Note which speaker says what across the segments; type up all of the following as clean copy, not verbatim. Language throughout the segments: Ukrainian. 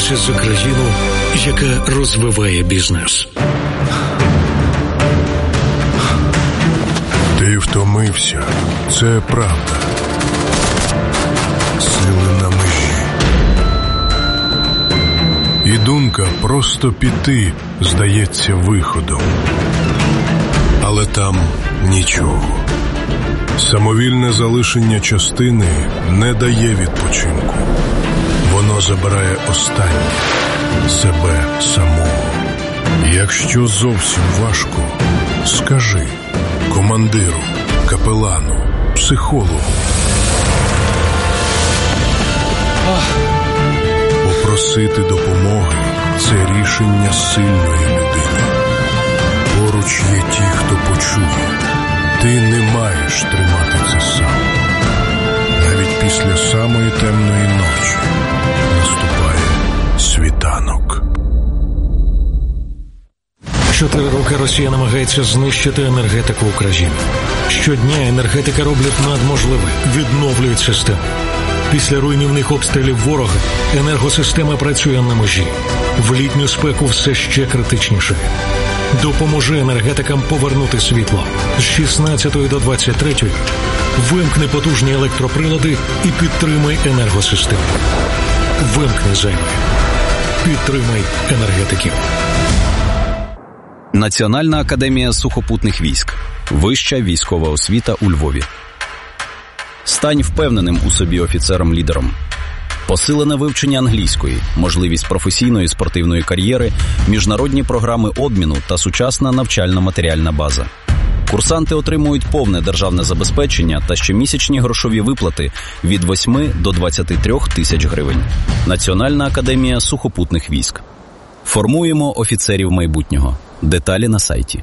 Speaker 1: боремося за країну, яка розвиває бізнес.
Speaker 2: Ти втомився. Це правда. Сили на межі. І думка просто піти здається виходом. Але там нічого. Самовільне залишення частини не дає відпочинку. Воно забирає останнє – себе самого. Якщо зовсім важко, скажи командиру, капелану, психологу. Попросити допомоги – це рішення сильної людини. Поруч є ті, хто почує. Ти не маєш тримати це сам. Навіть після самої темної ночі наступає світанок.
Speaker 1: 4 роки Росія намагається знищити енергетику України. Щодня енергетики роблять надможливе, відновлюють систему. Після руйнівних обстрілів ворога енергосистема працює на межі. В літню спеку все ще критичніше. Допоможи енергетикам повернути світло. З 16 до 23 вимкни потужні електроприлади і підтримай енергосистему. Вимкни зайве. Підтримай енергетиків.
Speaker 3: Національна академія сухопутних військ. Вища військова освіта у Львові. Стань впевненим у собі офіцером-лідером. Посилене вивчення англійської, можливість професійної спортивної кар'єри, міжнародні програми обміну та сучасна навчально-матеріальна база. Курсанти отримують повне державне забезпечення та щомісячні грошові виплати від 8 до 23 тисяч гривень. Національна академія сухопутних військ. Формуємо офіцерів майбутнього. Деталі на сайті.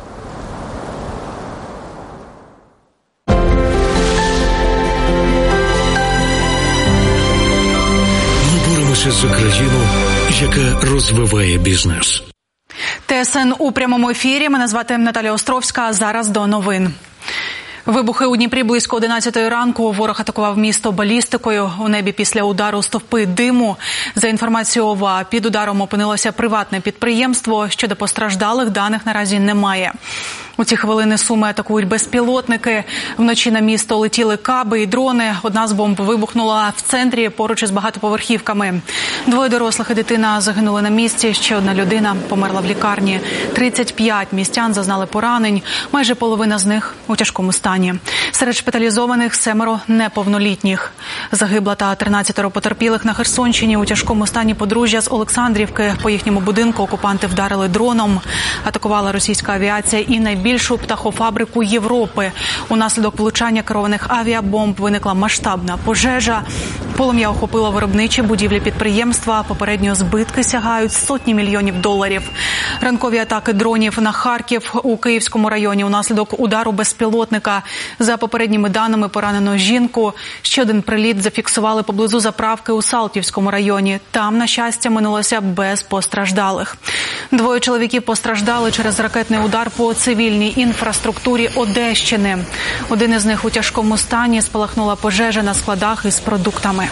Speaker 1: За країну, яка розвиває бізнес.
Speaker 4: ТСН у прямому ефірі. Мене звати Наталія Островська. А зараз до новин. Вибухи у Дніпрі близько 11 ранку. Ворог атакував місто балістикою. У небі після удару стовпи диму. За інформацією ОВА, під ударом опинилося приватне підприємство. Щодо постраждалих даних наразі немає. У ці хвилини Суми атакують безпілотники. Вночі на місто летіли каби і дрони. Одна з бомб вибухнула в центрі поруч із багатоповерхівками. 2 дорослих і дитина загинули на місці. Ще одна людина померла в лікарні. 35 містян зазнали поранень. Майже половина з них у тяжкому стані. Серед шпиталізованих 7 неповнолітніх. Загибла та 13 потерпілих на Херсонщині. У тяжкому стані подружжя з Олександрівки. По їхньому будинку окупанти вдарили дроном. Атакувала російська авіація і найбільшу птахофабрику Європи. Унаслідок влучання керованих авіабомб виникла масштабна пожежа. Полум'я охопило виробничі будівлі підприємства. Попередньо збитки сягають сотні мільйонів доларів. Ранкові атаки дронів на Харків у Київському районі унаслідок удару безпілотника. За попередніми даними поранено жінку. Ще один приліт зафіксували поблизу заправки у Салтівському районі. Там, на щастя, минулося без постраждалих. 2 чоловіків постраждали через ракетний удар по цивільній інфраструктурі Одещини. Один із них у тяжкому стані. Спалахнула пожежа на складах із продуктами.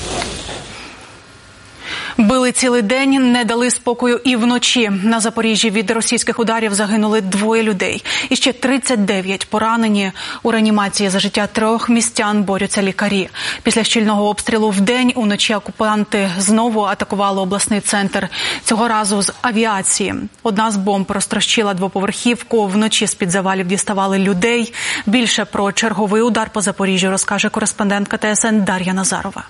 Speaker 4: Били цілий день, не дали спокою і вночі. На Запоріжжі від російських ударів загинули 2 людей. І ще 39 поранені. У реанімації за життя 3 містян борються лікарі. Після щільного обстрілу вдень уночі окупанти знову атакували обласний центр. Цього разу з авіації. Одна з бомб розтрощила 2-поверхівку. Вночі з-під завалів діставали людей. Більше про черговий удар по Запоріжжю розкаже кореспондентка ТСН Дар'я Назарова.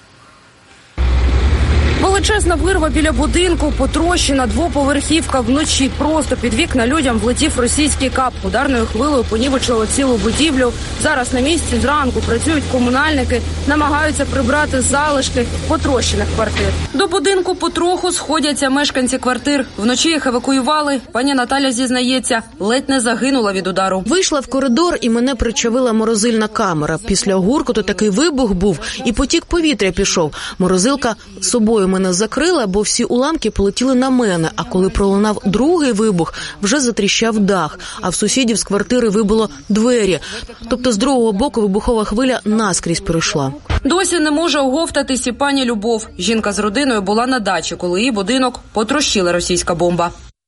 Speaker 5: Величезна вирва біля будинку, потрощена 2-поверхівка. Вночі просто під вікна людям влетів російський кап. Ударною хвилею понівечило цілу будівлю. Зараз на місці зранку працюють комунальники, намагаються прибрати залишки потрощених квартир. До будинку потроху сходяться мешканці квартир. Вночі їх евакуювали. Пані Наталя зізнається, ледь не загинула від удару.
Speaker 6: Вийшла в коридор і мене причавила морозильна камера. Після гуркоту такий вибух був і потік повітря пішов. Морозилка з собою мене закрила, бо всі уламки полетіли на мене, а коли пролунав другий вибух, вже затріщав дах, а в сусідів з квартири вибило двері. Тобто з другого боку вибухова хвиля наскрізь перейшла.
Speaker 5: Досі не може оговтатись і пані Любов. Жінка з родиною була на дачі, коли її будинок потрощила російська бомба.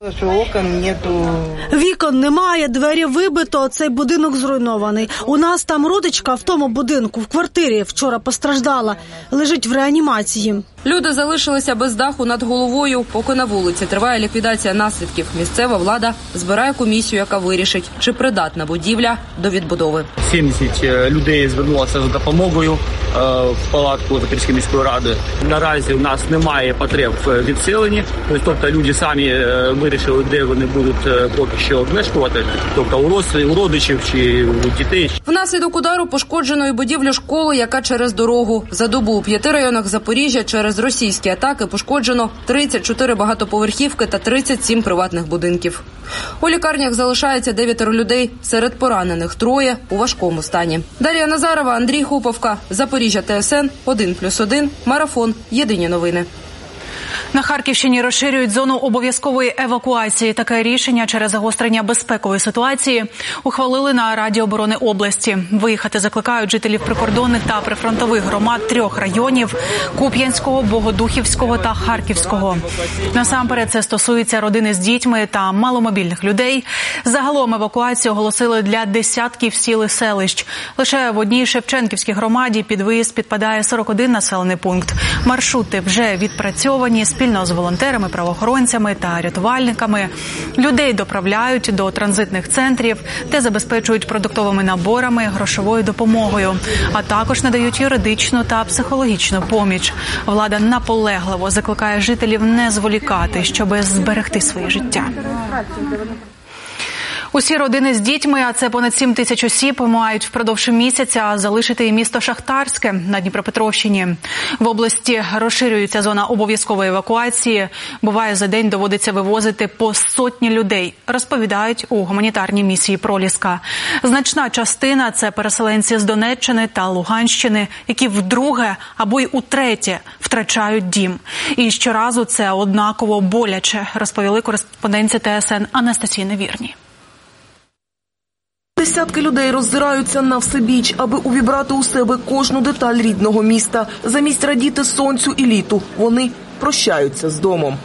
Speaker 7: Вікон немає, двері вибито, цей будинок зруйнований. У нас там родичка в тому будинку, в квартирі, вчора постраждала, лежить в реанімації.
Speaker 5: Люди залишилися без даху над головою, поки на вулиці триває ліквідація наслідків. Місцева влада збирає комісію, яка вирішить, чи придатна будівля до відбудови.
Speaker 8: 70 людей звернулося за допомогою в палатку Запорізької міської ради. Наразі у нас немає потреб в відселенні, тобто люди самі вирішили, де вони будуть поки що мешкати, тобто у родичів чи у дітей.
Speaker 5: Внаслідок удару пошкоджено і будівлю школи, яка через дорогу. За добу у 5 районах Запоріжжя через російські атаки пошкоджено 34 багатоповерхівки та 37 приватних будинків. У лікарнях залишається 9 людей, серед поранених 3 у важкому стані. Дар'я Назарова, Андрій Хуповка, Запоріжжя ТСН, 1+1, Марафон, Єдині новини.
Speaker 4: На Харківщині розширюють зону обов'язкової евакуації. Таке рішення через загострення безпекової ситуації ухвалили на Раді оборони області. Виїхати закликають жителів прикордонних та прифронтових громад 3 районів – Куп'янського, Богодухівського та Харківського. Насамперед це стосується родини з дітьми та маломобільних людей. Загалом евакуацію оголосили для десятків сіл і селищ. Лише в одній Шевченківській громаді під виїзд підпадає 41 населений пункт. Маршрути вже відпрацьовані. Спільно з волонтерами, правоохоронцями та рятувальниками людей доправляють до транзитних центрів, де забезпечують продуктовими наборами, грошовою допомогою, а також надають юридичну та психологічну поміч. Влада наполегливо закликає жителів не зволікати, щоб зберегти своє життя. Усі родини з дітьми, а це понад 7 тисяч осіб, мають впродовж місяця залишити і місто Шахтарське на Дніпропетровщині. В області розширюється зона обов'язкової евакуації. Буває, за день доводиться вивозити по 100 людей, розповідають у гуманітарній місії «Проліска». Значна частина – це переселенці з Донеччини та Луганщини, які вдруге або й утретє втрачають дім. І щоразу це однаково боляче, розповіли кореспонденти ТСН Анастасії Невірній.
Speaker 9: Десятки людей роззираються на всебіч, аби увібрати у себе кожну деталь рідного міста. Замість радіти сонцю і літу, вони прощаються з домом.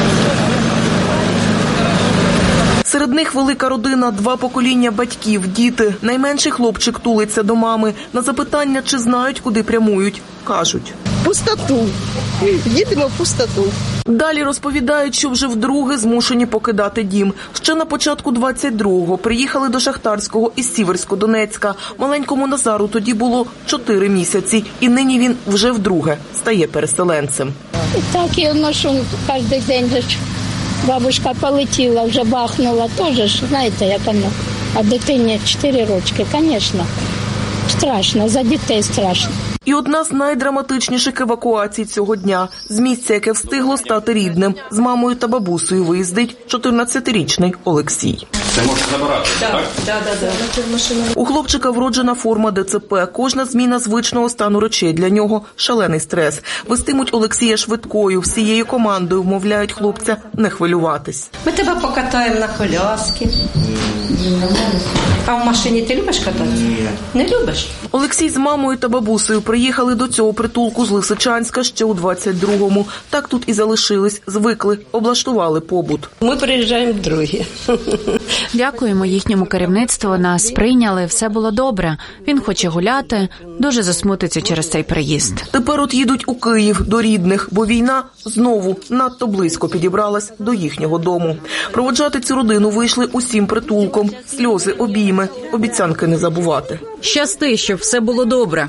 Speaker 9: Серед них велика родина, 2 покоління батьків, діти. Найменший хлопчик тулиться до мами. На запитання, чи знають, куди прямують, кажуть:
Speaker 10: пустоту. Їдемо в пустоту.
Speaker 9: Далі розповідають, що вже вдруге змушені покидати дім. Ще на початку 22-го приїхали до Шахтарського із Сіверсько-Донецька. Маленькому Назару тоді було 4 місяці. І нині він вже вдруге стає переселенцем.
Speaker 10: І так я ношу кожен день. Бабушка полетіла, вже бахнула. Теж, знаєте, як воно. А дитині 4 рочки, звісно. Страшно, за дітей страшно.
Speaker 9: І одна з найдраматичніших евакуацій цього дня. З місця, яке встигло стати рідним. З мамою та бабусею виїздить 14-річний Олексій.
Speaker 11: Це можна забирати, так?
Speaker 9: Так. У хлопчика вроджена форма ДЦП. Кожна зміна звичного стану речей для нього – шалений стрес. Вестимуть Олексія швидкою. Всією командою вмовляють хлопця не хвилюватись.
Speaker 12: Ми тебе покатаємо на коляски. А в машині ти любиш кататися? Ні. Не любиш?
Speaker 9: Олексій з мамою та бабусею приїхали до цього притулку з Лисичанська ще у 22-му. Так тут і залишились, звикли, облаштували побут.
Speaker 12: Ми приїжджаємо вдруге.
Speaker 13: Дякуємо їхньому керівництву, нас прийняли, все було добре. Він хоче гуляти, дуже засмутиться через цей приїзд.
Speaker 9: Тепер от їдуть у Київ до рідних, бо війна знову надто близько підібралась до їхнього дому. Проводжати цю родину вийшли усім притулком. Сльози, обійми, обіцянки не забувати.
Speaker 14: Щасти, щоб все було добре.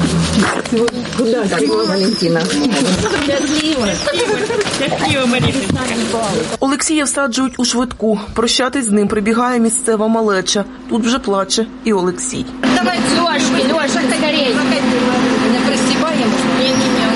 Speaker 10: Валентина.
Speaker 9: Олексія всаджують у швидку. Прощатись з ним прибігає місцева малеча. Тут вже плаче і Олексій.
Speaker 10: Давай, Льоша, ти горей.
Speaker 12: Не пристібаємо? Ні.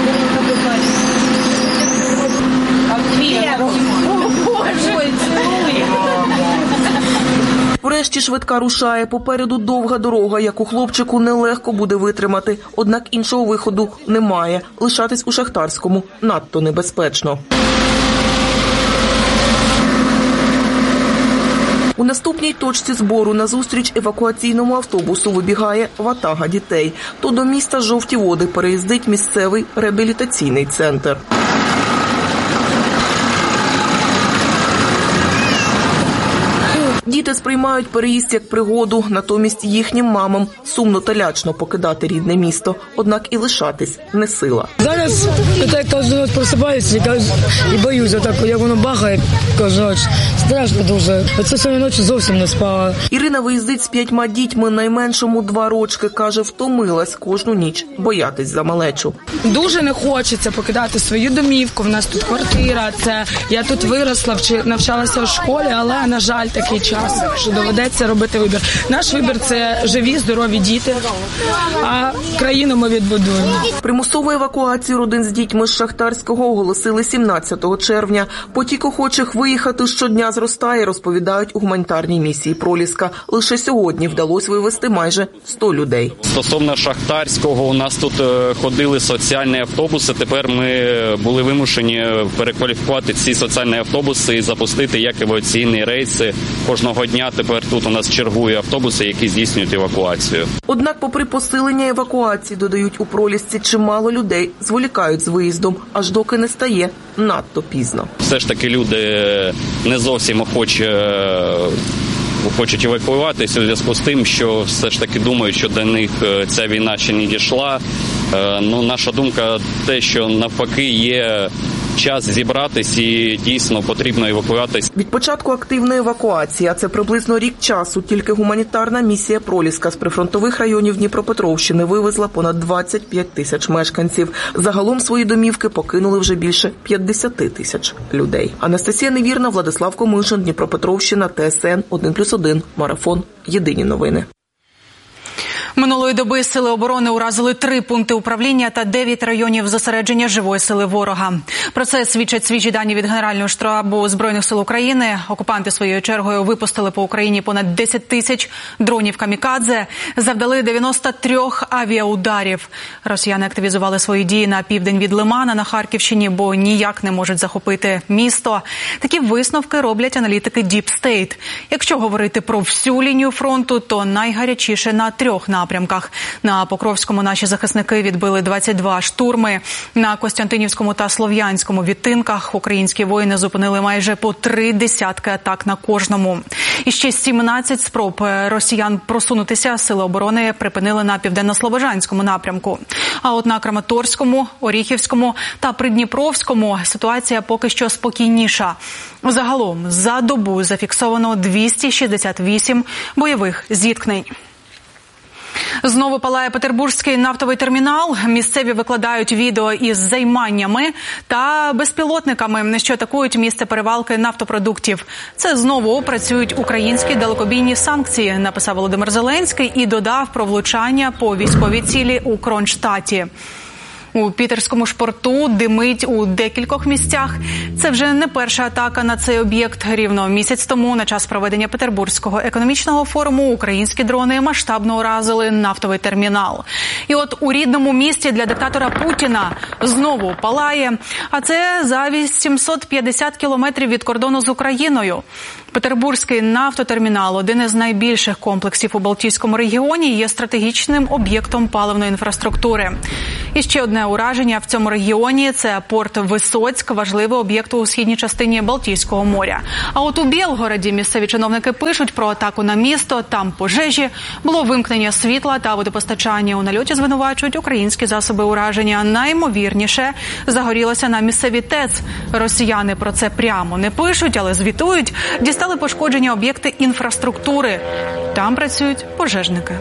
Speaker 9: Врешті швидка рушає. Попереду довга дорога, яку хлопчику нелегко буде витримати. Однак іншого виходу немає. Лишатись у Шахтарському надто небезпечно. У наступній точці збору назустріч евакуаційному автобусу вибігає ватага дітей. То до міста Жовті Води переїздить місцевий реабілітаційний центр. Діти сприймають переїзд як пригоду, натомість їхнім мамам сумно та лячно покидати рідне місто, однак і лишатись не сила.
Speaker 11: Зараз я кожен раз просипаюся і боюся, так, як воно бахає кожен раз. Страшно дуже. Оце сьогодні ночі зовсім не спала.
Speaker 9: Ірина виїздить з 5 дітьми, найменшому 2 рочки. Каже, втомилась кожну ніч боятись за малечу.
Speaker 15: Дуже не хочеться покидати свою домівку. В нас тут квартира, я тут виросла, навчалася в школі, але, на жаль, такий час, що доведеться робити вибір. Наш вибір – це живі, здорові діти, а країну ми відбудуємо.
Speaker 9: Примусову евакуацію родин з дітьми з Шахтарського оголосили 17 червня. Потік охочих виїхати щодня зростає, розповідають у гуманітарній місії «Проліска». Лише сьогодні вдалося вивезти майже 100 людей.
Speaker 16: Стосовно Шахтарського, у нас тут ходили соціальні автобуси. Тепер ми були вимушені перекваліфікувати ці соціальні автобуси і запустити як евакуаційні рейси. Кожного дня тепер тут у нас чергують автобуси, які здійснюють евакуацію.
Speaker 9: Однак, попри посилення евакуації, додають у Пролісці, чимало людей зволікають з виїздом, аж доки не стає надто пізно.
Speaker 16: Все ж таки люди не зовсім хочуть евакуюватися у зв'язку з тим, що все ж таки думають, що до них ця війна ще не дійшла. Наша думка те, що навпаки є час зібратись і дійсно потрібно евакуюватися.
Speaker 9: Від початку активної евакуації, а це приблизно рік часу, тільки гуманітарна місія «Проліска» з прифронтових районів Дніпропетровщини вивезла понад 25 тисяч мешканців. Загалом свої домівки покинули вже більше 50 тисяч людей. Анастасія Невірна, Владислав Комишин, Дніпропетровщина, ТСН 1+1, Марафон. Єдині новини.
Speaker 4: Минулої доби Сили оборони уразили 3 пункти управління та 9 районів зосередження живої сили ворога. Про це свідчать свіжі дані від Генерального штабу Збройних сил України. Окупанти своєю чергою випустили по Україні понад 10 тисяч дронів камікадзе, завдали 93 авіаударів. Росіяни активізували свої дії на південь від Лимана на Харківщині, бо ніяк не можуть захопити місто. Такі висновки роблять аналітики Deep State. Якщо говорити про всю лінію фронту, то найгарячіше на 3 напрямках. На Покровському наші захисники відбили 22 штурми. На Костянтинівському та Слов'янському відтинках українські воїни зупинили майже по 3 десятки атак на кожному. І ще 17 спроб росіян просунутися Сили оборони припинили на Південно-Слобожанському напрямку. А от на Краматорському, Оріхівському та Придніпровському ситуація поки що спокійніша. Загалом за добу зафіксовано 268 бойових зіткнень. Знову палає Петербурзький нафтовий термінал. Місцеві викладають відео із займаннями та безпілотниками, що атакують місце перевалки нафтопродуктів. Це знову працюють українські далекобійні санкції, написав Володимир Зеленський і додав про влучання по військовій цілі у Кронштадті. У Пітерському ж порту димить у декількох місцях. Це вже не перша атака на цей об'єкт. Рівно місяць тому, на час проведення Петербурзького економічного форуму, українські дрони масштабно уразили нафтовий термінал. І от у рідному місті для диктатора Путіна знову палає, а це за 850 кілометрів від кордону з Україною. Петербурзький нафтотермінал – один із найбільших комплексів у Балтійському регіоні, є стратегічним об'єктом паливної інфраструктури. І ще одне ураження в цьому регіоні – це порт Висоцьк, важливий об'єкт у східній частині Балтійського моря. А от у Білгороді місцеві чиновники пишуть про атаку на місто, там пожежі, було вимкнення світла та водопостачання. У нальоті звинувачують українські засоби ураження. Найімовірніше загорілося на місцевій ТЕЦ. Росіяни про це прямо не пишуть, але звітують. Дістали пошкодження об'єкти інфраструктури. Там працюють пожежники.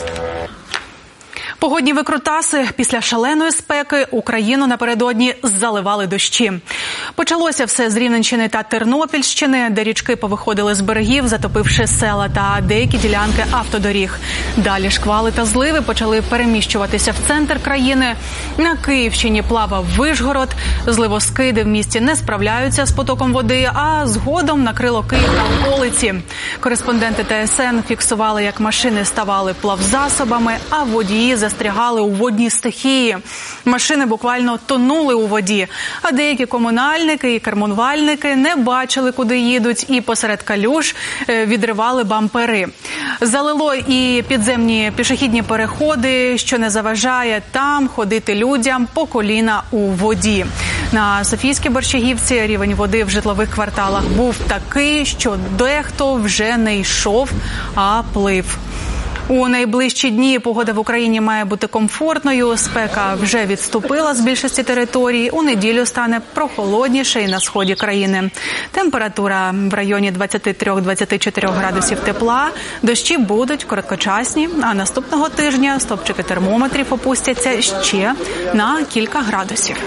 Speaker 4: Погодні викрутаси. Після шаленої спеки Україну напередодні заливали дощі. Почалося все з Рівненщини та Тернопільщини, де річки повиходили з берегів, затопивши села та деякі ділянки автодоріг. Далі шквали та зливи почали переміщуватися в центр країни. На Київщині плавав Вишгород. Зливоскиди в місті не справляються з потоком води, а згодом накрило Київ та околиці. Кореспонденти ТСН фіксували, як машини ставали плавзасобами, а водії застрягали у водній стихії. Машини буквально тонули у воді, а деякі комунальні комунальники і кермувальники не бачили, куди їдуть, і посеред калюж відривали бампери. Залило і підземні пішохідні переходи, що не заважає там ходити людям по коліна у воді. На Софійській Борщагівці рівень води в житлових кварталах був такий, що дехто вже не йшов, а плив. У найближчі дні погода в Україні має бути комфортною, спека вже відступила з більшості територій, у неділю стане прохолодніше і на сході країни. Температура в районі 23-24 градусів тепла, дощі будуть короткочасні, а наступного тижня стопчики термометрів опустяться ще на кілька градусів.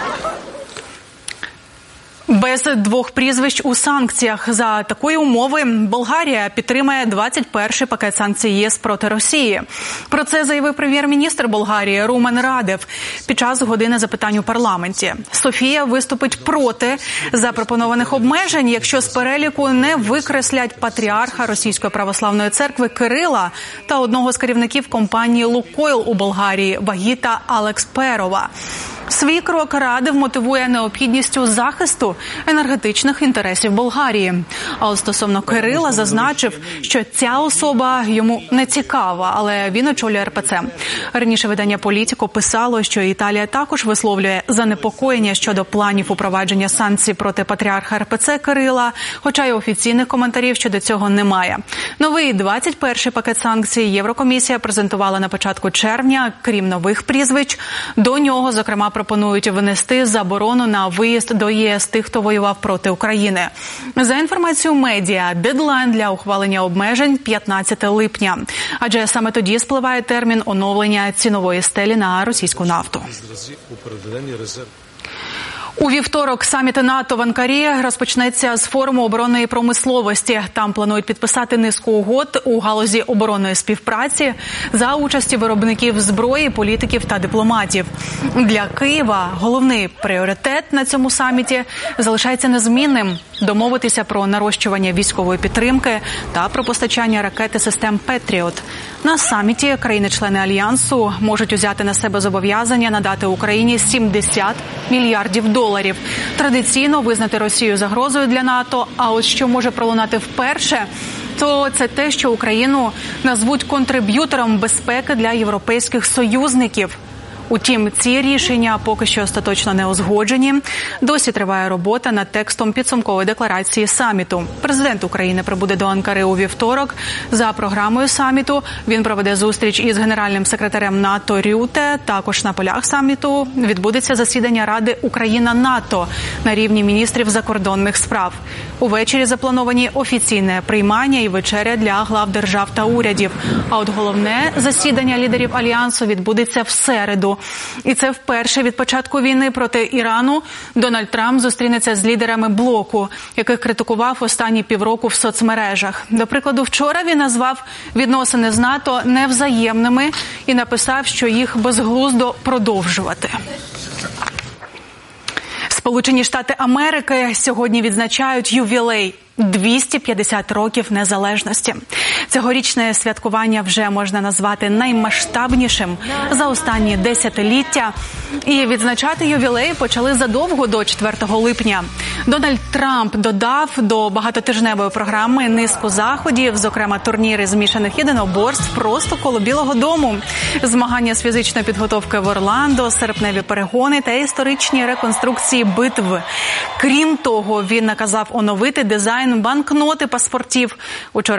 Speaker 4: Без двох прізвищ у санкціях. За такої умови Болгарія підтримає 21-й пакет санкцій ЄС проти Росії. Про це заявив прем'єр-міністр Болгарії Румен Радев під час години запитань у парламенті. Софія виступить проти запропонованих обмежень, якщо з переліку не викреслять патріарха Російської православної церкви Кирила та одного з керівників компанії «Лукойл» у Болгарії Вагіта Алекперова. Свій крок Радев мотивує необхідністю захисту енергетичних інтересів Болгарії. А от стосовно Кирила зазначив, що ця особа йому не цікава, але він очолює РПЦ. Раніше видання «Політіко» писало, що Італія також висловлює занепокоєння щодо планів упровадження санкцій проти патріарха РПЦ Кирила, хоча й офіційних коментарів щодо цього немає. Новий 21-й пакет санкцій Єврокомісія презентувала на початку червня. Крім нових прізвищ, до нього, зокрема, пропонують внести заборону на виїзд до ЄС тих, хто воював проти України. За інформацією медіа, дедлайн для ухвалення обмежень – 15 липня. Адже саме тоді спливає термін оновлення цінової стелі на російську нафту. У вівторок саміт НАТО в Анкарі розпочнеться з форуму оборонної промисловості. Там планують підписати низку угод у галузі оборонної співпраці за участі виробників зброї, політиків та дипломатів. Для Києва головний пріоритет на цьому саміті залишається незмінним – домовитися про нарощування військової підтримки та про постачання ракет і систем «Петріот». На саміті країни-члени Альянсу можуть узяти на себе зобов'язання надати Україні 70 мільярдів доларів. Традиційно визнати Росію загрозою для НАТО, а от що може пролунати вперше – то це те, що Україну назвуть контриб'ютором безпеки для європейських союзників. Утім, ці рішення поки що остаточно не узгоджені. Досі триває робота над текстом підсумкової декларації саміту. Президент України прибуде до Анкари у вівторок. За програмою саміту він проведе зустріч із генеральним секретарем НАТО Рюте. Також на полях саміту відбудеться засідання Ради Україна-НАТО на рівні міністрів закордонних справ. Увечері заплановані офіційне приймання і вечеря для глав держав та урядів. А от головне засідання лідерів Альянсу відбудеться в середу. І це вперше від початку війни проти Ірану Дональд Трамп зустрінеться з лідерами блоку, яких критикував останні півроку в соцмережах. До прикладу, вчора він назвав відносини з НАТО невзаємними і написав, що їх безглуздо продовжувати. Сполучені Штати Америки сьогодні відзначають ювілей – 250 років незалежності. Цьогорічне святкування вже можна назвати наймасштабнішим за останні десятиліття. І відзначати ювілей почали задовго до 4 липня. Дональд Трамп додав до багатотижневої програми низку заходів, зокрема турніри змішаних єдиноборств просто коло Білого дому, змагання з фізичної підготовки в Орландо, серпневі перегони та історичні реконструкції битв. Крім того, він наказав оновити дизайн банкноти паспортів. Учора